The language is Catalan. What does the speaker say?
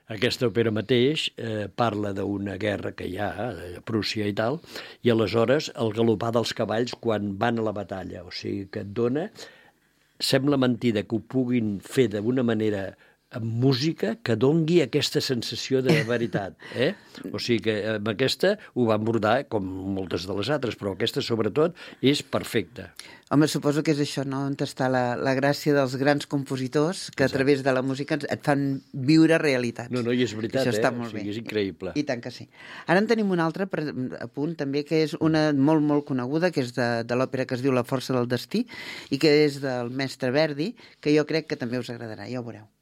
Aquesta òpera mateix parla d'una guerra que hi ha a Prússia i tal, i aleshores el galopar dels cavalls quan van a la batalla. O sigui, que et dona... Sembla mentida que ho puguin fer d'una manera amb música que dongui aquesta sensació de veritat. O sigui que amb aquesta ho van abordar com moltes de les altres, però aquesta sobretot és perfecta. Home, suposo que és això, no? On està la gràcia dels grans compositors que a través de la música et fan viure realitats. No, i és veritat, això està molt bé. És increïble. I tant que sí. Ara en tenim una altra a punt també, que és una molt, molt coneguda, que és de l'òpera que es diu La força del destí, i que és del mestre Verdi, que jo crec que també us agradarà, ja ho veureu.